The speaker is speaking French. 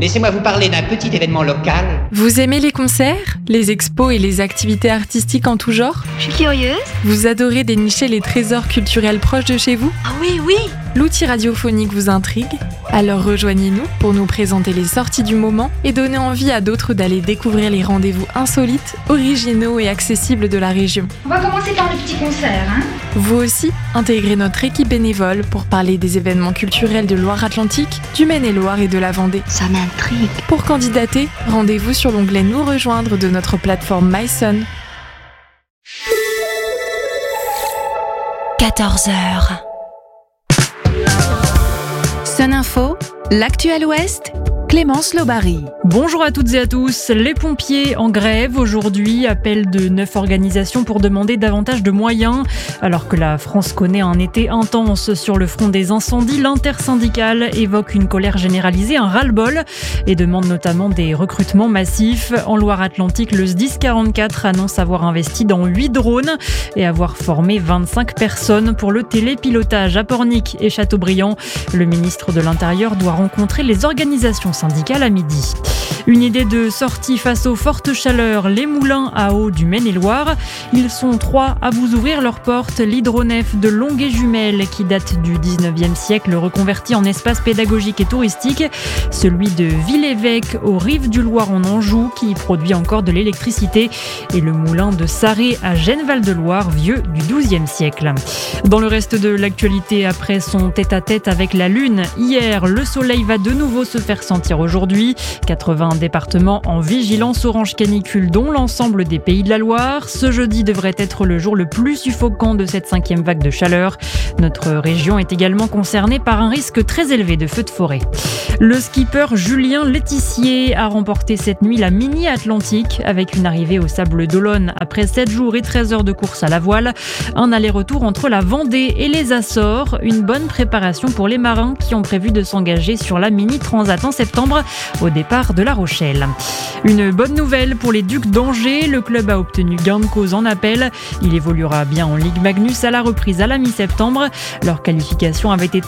laissez-moi vous parler d'un petit événement local. Vous aimez les concerts, les expos et les activités artistiques en tout genre ? Je suis curieuse. Vous adorez dénicher les trésors culturels proches de chez vous ? Ah oui, oui. L'outil radiophonique vous intrigue ? Alors rejoignez-nous pour nous présenter les sorties du moment et donner envie à d'autres d'aller découvrir les rendez-vous insolites, originaux et accessibles de la région. On va commencer par le petit concert, hein ? Vous aussi, intégrez notre équipe bénévole pour parler des événements culturels de Loire-Atlantique, du Maine-et-Loire et de la Vendée. Ça m'intrigue. Pour candidater, rendez-vous sur l'onglet Nous rejoindre de notre plateforme MySun. 14h. Sun Info, l'actuel Ouest, Clémence Lobary. Bonjour à toutes et à tous. Les pompiers en grève aujourd'hui, appel de 9 organisations pour demander davantage de moyens. Alors que la France connaît un été intense sur le front des incendies, l'intersyndicale évoque une colère généralisée, un ras-le-bol et demande notamment des recrutements massifs. En Loire-Atlantique, le SDIS 44 annonce avoir investi dans 8 drones et avoir formé 25 personnes pour le télépilotage à Pornic et Châteaubriand. Le ministre de l'Intérieur doit rencontrer les organisations syndicales à midi. Une idée de sortie face aux fortes chaleurs, les moulins à eau du Maine-et-Loire. Ils sont 3 à vous ouvrir leurs portes. L'hydronef de Longué-Jumelles, qui date du 19e siècle, reconverti en espace pédagogique et touristique. Celui de Villevêque, aux rives du Loire en Anjou, qui produit encore de l'électricité. Et le moulin de Sarré à Genneval-de-Loire, vieux du 12e siècle. Dans le reste de l'actualité, après son tête-à-tête avec la Lune, hier, le soleil va de nouveau se faire sentir aujourd'hui. 80 départements en vigilance orange canicule, dont l'ensemble des Pays de la Loire. Ce jeudi devrait être le jour le plus suffocant de cette 5e vague de chaleur. Notre région est également concernée par un risque très élevé de feux de forêt. Le skipper Julien Laetissier a remporté cette nuit la Mini Atlantique avec une arrivée au Sable d'Olonne après 7 jours et 13 heures de course à la voile. Un aller-retour entre la Vendée et les Açores. Une bonne préparation pour les marins qui ont prévu de s'engager sur la Mini Transat en septembre au départ de La Rochelle. Une bonne nouvelle pour les Ducs d'Angers. Le club a obtenu gain de cause en appel. Il évoluera bien en Ligue Magnus à la reprise à la mi-septembre. Leur qualification avait été